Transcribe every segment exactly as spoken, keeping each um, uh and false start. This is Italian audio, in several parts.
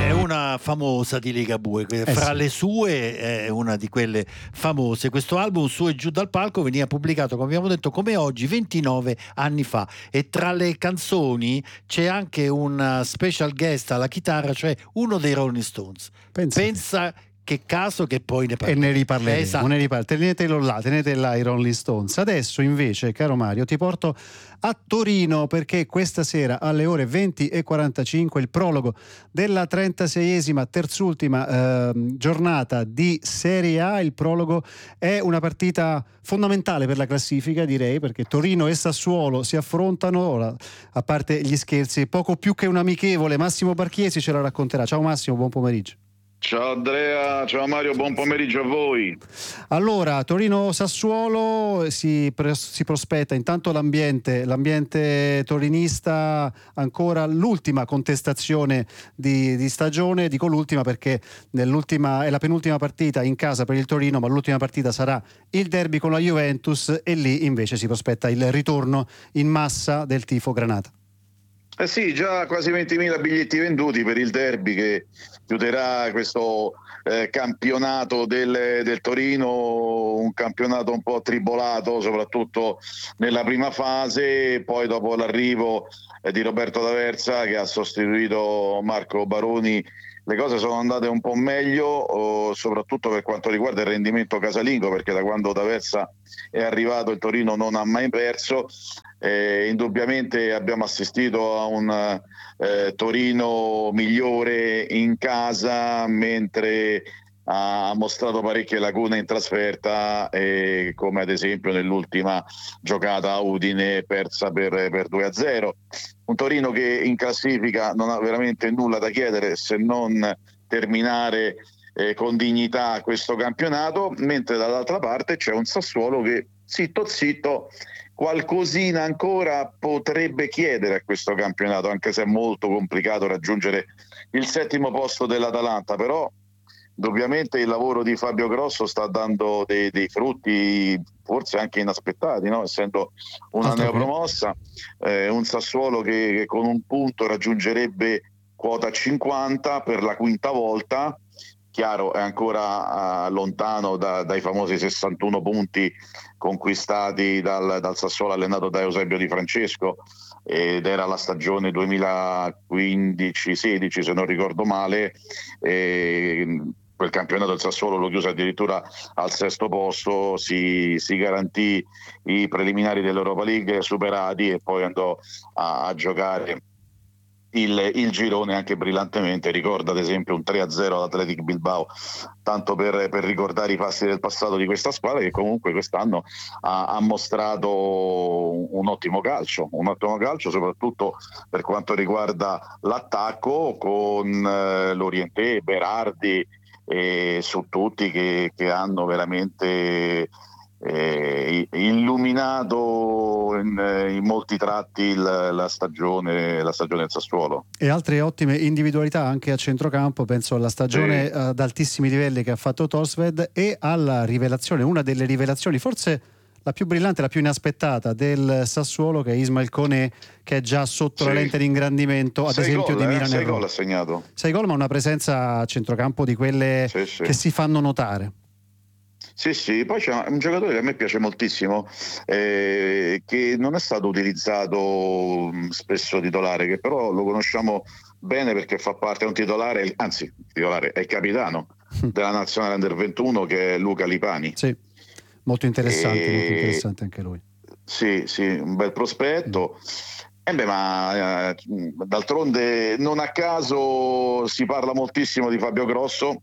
È una famosa di Ligabue, Eh fra sì. le sue è una di quelle famose. Questo album, Su e giù dal palco, veniva pubblicato, come abbiamo detto, come oggi, ventinove anni fa, e tra le canzoni c'è anche un special guest alla chitarra, cioè uno dei Rolling Stones. Pensate. Pensa che caso, che poi ne E parleremo. ne riparleremo, Esatto. ne ripar- tenetelo là, tenete là i Rolling Stones. Adesso invece, caro Mario, ti porto a Torino, perché questa sera alle ore venti e quarantacinque il prologo della trentaseiesima, terzultima eh, giornata di Serie A. Il prologo è una partita fondamentale per la classifica, direi, perché Torino e Sassuolo si affrontano. Ora, a parte gli scherzi, poco più che un amichevole. Massimo Barchiesi ce la racconterà. Ciao Massimo, buon pomeriggio. Ciao Andrea, ciao Mario, buon pomeriggio a voi. Allora, Torino-Sassuolo si, pre- si prospetta intanto l'ambiente, l'ambiente torinista, ancora l'ultima contestazione di, di stagione. Dico l'ultima perché nell'ultima, è la penultima partita in casa per il Torino, ma l'ultima partita sarà il derby con la Juventus, e lì invece si prospetta il ritorno in massa del tifo granata. Eh sì, già quasi ventimila biglietti venduti per il derby che chiuderà questo eh, campionato del, del Torino, un campionato un po' tribolato soprattutto nella prima fase. Poi dopo l'arrivo eh, di Roberto D'Aversa, che ha sostituito Marco Baroni, le cose sono andate un po' meglio, oh, soprattutto per quanto riguarda il rendimento casalingo, perché da quando D'Aversa è arrivato il Torino non ha mai perso. Eh, indubbiamente abbiamo assistito a un eh, Torino migliore in casa, mentre ha mostrato parecchie lacune in trasferta, eh, come ad esempio nell'ultima giocata a Udine persa per, per due a zero. Un Torino che in classifica non ha veramente nulla da chiedere se non terminare eh, con dignità questo campionato, mentre dall'altra parte c'è un Sassuolo che zitto zitto qualcosina ancora potrebbe chiedere a questo campionato, anche se è molto complicato raggiungere il settimo posto dell'Atalanta. Però ovviamente il lavoro di Fabio Grosso sta dando dei, dei frutti forse anche inaspettati, no? Essendo una Altro che. neopromossa, eh, un Sassuolo che, che con un punto raggiungerebbe quota cinquanta per la quinta volta. Chiaro, è ancora uh, lontano da, dai famosi sessantuno punti conquistati dal, dal Sassuolo allenato da Eusebio Di Francesco, ed era la stagione duemilaquindici sedici se non ricordo male. E quel campionato del Sassuolo lo chiuse addirittura al sesto posto, si, si garantì i preliminari dell'Europa League superati e poi andò a, a giocare Il, il girone anche brillantemente. Ricorda ad esempio un tre a zero all'Athletic Bilbao, tanto per, per ricordare i passi del passato di questa squadra, che comunque quest'anno ha, ha mostrato un, un ottimo calcio, un ottimo calcio soprattutto per quanto riguarda l'attacco, con eh, Lorientè, Berardi e su tutti che, che hanno veramente Eh, illuminato in, in molti tratti il, la stagione la stagione del Sassuolo. E altre ottime individualità anche a centrocampo, penso alla stagione sì. ad altissimi livelli che ha fatto Torsved, e alla rivelazione, una delle rivelazioni forse la più brillante, la più inaspettata del Sassuolo, che è Ismail Koné, che è già sotto sì. la lente di ingrandimento ad sei esempio gol, di eh? Milan sei e Roma. gol ha segnato, sei gol, ma una presenza a centrocampo di quelle sì, sì. che si fanno notare. Sì, sì, poi c'è un giocatore che a me piace moltissimo, eh, che non è stato utilizzato spesso titolare, che però lo conosciamo bene perché fa parte, è un titolare, anzi, titolare, è il capitano della nazionale under ventuno, che è Luca Lipani. Sì, molto interessante, e... molto interessante anche lui. Sì, sì, un bel prospetto. Eh beh, ma eh, d'altronde non a caso si parla moltissimo di Fabio Grosso.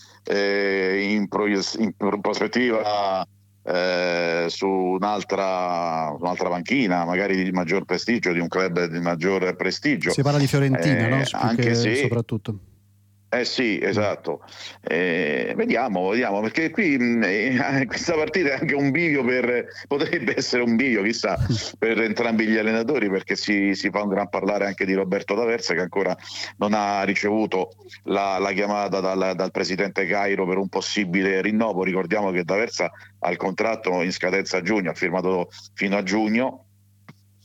Eh, in, pro, in prospettiva eh, su un'altra, un'altra panchina, magari di maggior prestigio, di un club di maggior prestigio. Si parla di Fiorentina, eh, no? Anche che se soprattutto. Eh sì, esatto. Eh, vediamo, vediamo, perché qui mh, questa partita è anche un bivio per, potrebbe essere un bivio, chissà, per entrambi gli allenatori, perché si, si fa un gran parlare anche di Roberto D'Aversa, che ancora non ha ricevuto la, la chiamata dal, dal presidente Cairo per un possibile rinnovo. Ricordiamo che D'Aversa ha il contratto in scadenza a giugno, ha firmato fino a giugno.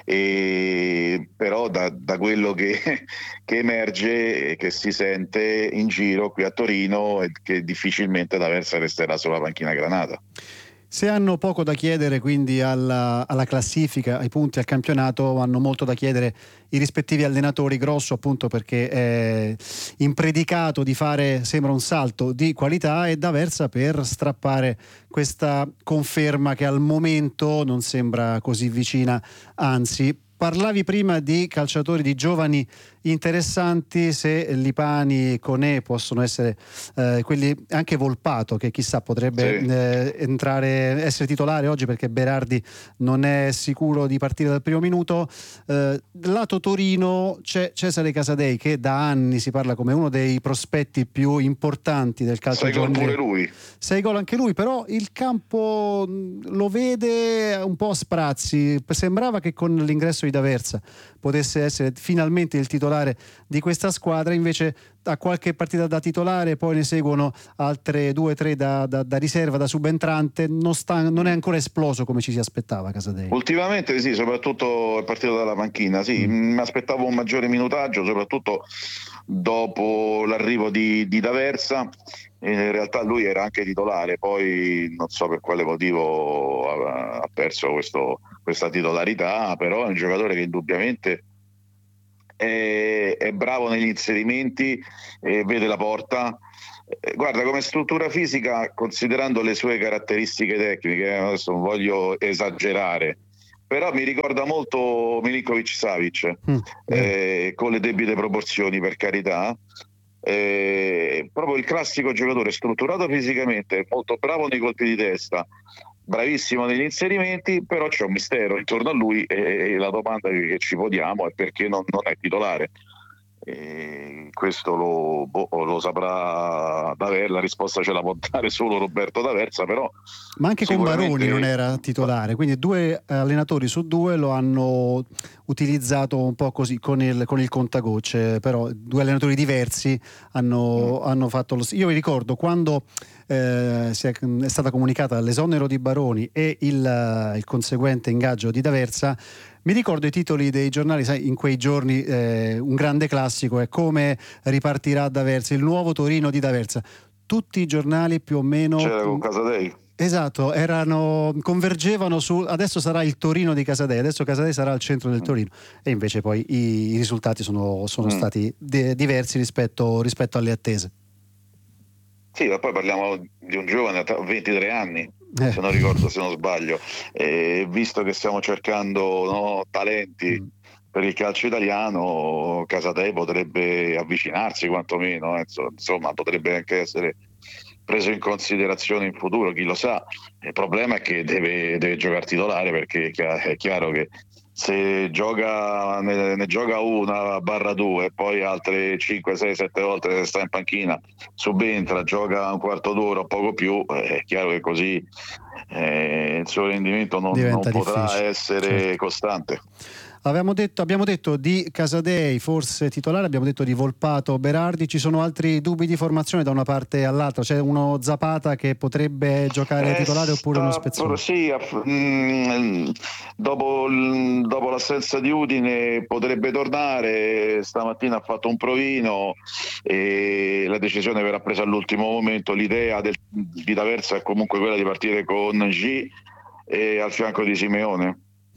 e però da, da quello che, che emerge e che si sente in giro qui a Torino è che difficilmente D'Aversa resterà sulla panchina granata. Se hanno poco da chiedere quindi alla, alla classifica, ai punti, al campionato, hanno molto da chiedere i rispettivi allenatori. Grosso appunto perché è impredicato di fare, sembra un salto di qualità, e D'Aversa per strappare questa conferma che al momento non sembra così vicina, anzi. Parlavi prima di calciatori, di giovani interessanti, se Lipani e Koné possono essere eh, quelli, anche Volpato che chissà potrebbe sì. eh, entrare, essere titolare oggi perché Berardi non è sicuro di partire dal primo minuto. Eh, lato Torino c'è Cesare Casadei che da anni si parla come uno dei prospetti più importanti del calcio Sei gol giovanile. pure lui. Sei gol anche lui, però il campo lo vede un po' a sprazzi. Sembrava che con l'ingresso di D'Aversa potesse essere finalmente il titolare di questa squadra, invece ha qualche partita da titolare, poi ne seguono altre due o tre da, da, da riserva, da subentrante. Non, sta, non è ancora esploso come ci si aspettava Casadei. Ultimamente sì, soprattutto è partito dalla panchina, sì, mm. mi aspettavo un maggiore minutaggio, soprattutto dopo l'arrivo di, di D'Aversa. In realtà lui era anche titolare, poi non so per quale motivo ha, ha perso questo, questa titolarità, però è un giocatore che indubbiamente è, è bravo negli inserimenti, eh, vede la porta. Eh, guarda, come struttura fisica, considerando le sue caratteristiche tecniche, adesso non voglio esagerare, però mi ricorda molto Milinkovic-Savic, mm, eh, con le debite proporzioni, per carità. Eh, proprio il classico giocatore strutturato fisicamente, molto bravo nei colpi di testa, bravissimo negli inserimenti, però c'è un mistero intorno a lui, e, e la domanda che ci poniamo è perché non, non è titolare. E questo lo, boh, lo saprà D'Aversa, la risposta ce la può dare solo Roberto D'Aversa, però ma anche con Baroni non era titolare, quindi due allenatori su due lo hanno utilizzato un po' così con il, con il contagocce, però due allenatori diversi hanno, mm. hanno fatto lo. Io vi ricordo quando eh, si è, è stata comunicata l'esonero di Baroni e il, il conseguente ingaggio di D'Aversa. Mi ricordo i titoli dei giornali, sai, in quei giorni eh, un grande classico è come ripartirà D'Aversa, il nuovo Torino di D'Aversa. Tutti i giornali più o meno. C'era con Casadei. Esatto, erano, convergevano su adesso sarà il Torino di Casadei, adesso Casadei sarà al centro del Torino, e invece poi i, i risultati sono, sono mm. stati de, diversi rispetto, rispetto alle attese. Sì, ma poi parliamo di un giovane a ventitré anni, eh. se non ricordo, se non sbaglio, e visto che stiamo cercando, no, talenti mm. per il calcio italiano, Casadei potrebbe avvicinarsi quantomeno, eh, insomma potrebbe anche essere preso in considerazione in futuro, chi lo sa. Il problema è che deve, deve giocare titolare, perché è chiaro che se gioca ne, ne gioca una barra due e poi altre cinque, sei, sette volte se sta in panchina, subentra, gioca un quarto d'ora o poco più, è chiaro che così eh, il suo rendimento non, non potrà difficile. essere certo. costante. Abbiamo detto, abbiamo detto di Casadei forse titolare, abbiamo detto di Volpato, Berardi. Ci sono altri dubbi di formazione da una parte all'altra? C'è uno Zapata che potrebbe giocare eh, titolare oppure uno Spezzone? Sì, mh, dopo, dopo l'assenza di Udine potrebbe tornare. Stamattina ha fatto un provino e la decisione verrà presa all'ultimo momento. L'idea del, di D'Aversa è comunque quella di partire con G e al fianco di Simeone.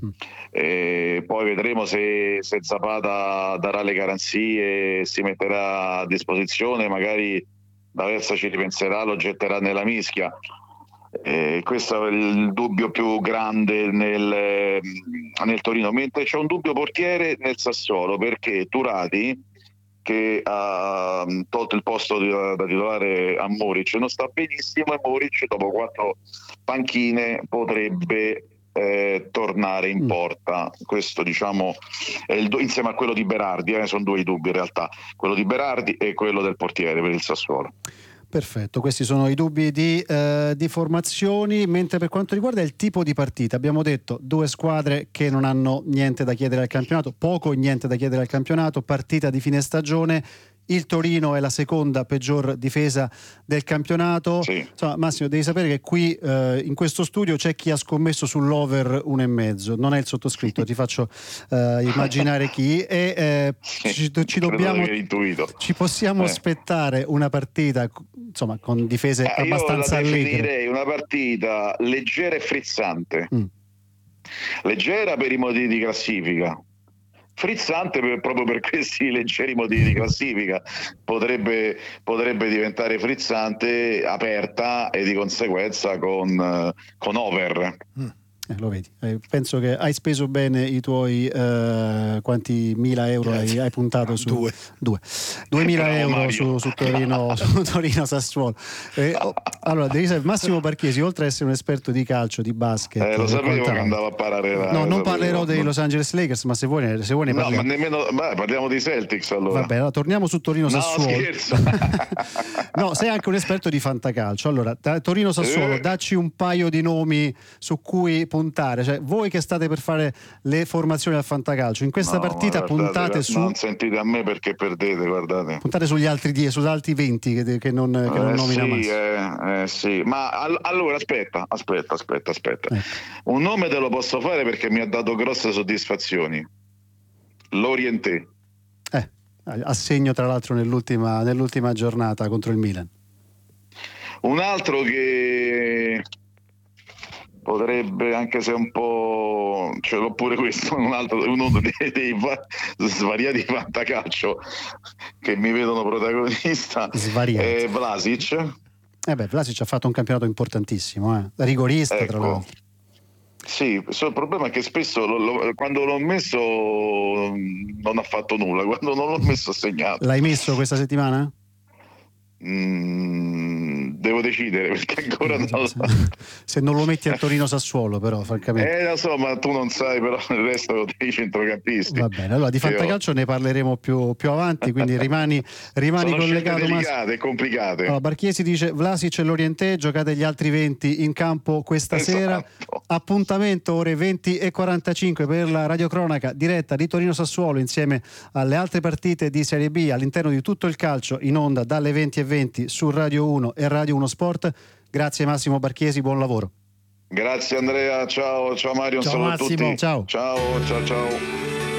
E poi vedremo se, se Zapata darà le garanzie e si metterà a disposizione, magari D'Aversa ci ripenserà, lo getterà nella mischia. E questo è il dubbio più grande nel, nel Torino, mentre c'è un dubbio portiere nel Sassuolo, perché Turati, che ha tolto il posto di, da titolare a Moric, non sta benissimo, e Moric dopo quattro panchine potrebbe Eh, tornare in porta. Questo diciamo è il, insieme a quello di Berardi, eh, sono due i dubbi in realtà, quello di Berardi e quello del portiere per il Sassuolo. Perfetto, questi sono i dubbi di, eh, di formazioni. Mentre per quanto riguarda il tipo di partita, abbiamo detto due squadre che non hanno niente da chiedere al campionato, poco o niente da chiedere al campionato, partita di fine stagione. il Torino è la seconda peggior difesa del campionato. Sì. Insomma, Massimo, devi sapere che qui eh, in questo studio c'è chi ha scommesso sull'over uno e mezzo, non è il sottoscritto, ti faccio eh, immaginare chi. E eh, ci, ci dobbiamo, ci possiamo eh. aspettare una partita, insomma, con difese eh, abbastanza io la allegre. definirei una partita leggera e frizzante. Mm. Leggera per i motivi di classifica, frizzante per, proprio per questi leggeri motivi di classifica. Potrebbe, potrebbe diventare frizzante, aperta e di conseguenza con, con over. Mm. Eh, lo vedi, eh, penso che hai speso bene i tuoi eh, quanti mila euro hai, hai puntato su due, due. duemila euro su, su Torino, su Torino Sassuolo. Eh, oh, allora, devi sapere, Massimo Barchiesi, oltre ad essere un esperto di calcio, di basket, eh, lo sapevo che andava a parare là, no, non sapevo. parlerò dei Los Angeles Lakers, ma se vuoi ne, se vuoi ne no, parliamo. ma nemmeno, beh, parliamo di Celtics allora. Vabbè, allora torniamo su Torino Sassuolo. No, scherzo. No, sei anche un esperto di fantacalcio. Allora, Torino Sassuolo, eh. dacci un paio di nomi su cui puntare, cioè voi che state per fare le formazioni al fantacalcio in questa no, partita guardate, puntate su non sentite a me perché perdete, guardate, puntate sugli altri dieci, sugli altri venti che, che non, che non eh, nomina sì, eh, eh, sì. Ma all- allora aspetta aspetta aspetta aspetta ecco. Un nome te lo posso fare perché mi ha dato grosse soddisfazioni: Lorienté, eh, assegno tra l'altro nell'ultima, nell'ultima giornata contro il Milan. Un altro che potrebbe, anche se un po', ce l'ho pure questo, un altro, uno dei, dei svariati fantacalcio che mi vedono protagonista, è Vlasic. Eh beh, Vlasic ha fatto un campionato importantissimo, eh. rigorista, ecco. Tra l'altro. Sì, il problema è che spesso lo, lo, quando l'ho messo non ha fatto nulla, quando non l'ho messo ha segnato. L'hai messo questa settimana? Mm, devo decidere perché ancora non lo so. Se non lo metti a Torino Sassuolo, però francamente eh lo so, ma tu non sai però il resto dei centrocampisti. Va bene, allora di fantacalcio ne parleremo più, più avanti, quindi rimani, rimani sono collegato. Delicate e complicate. Allora, Barchiesi dice Vlasic e Lorienté, giocate gli altri venti in campo questa esatto. sera. Appuntamento ore venti e quarantacinque per la radiocronaca diretta di Torino Sassuolo insieme alle altre partite di Serie B all'interno di tutto il calcio in onda dalle venti e venti su Radio uno e Radio uno Sport. Grazie Massimo Barchiesi, buon lavoro. Grazie Andrea, ciao, ciao Mario, ciao saluto a Massimo. tutti. Ciao. Ciao, ciao, ciao.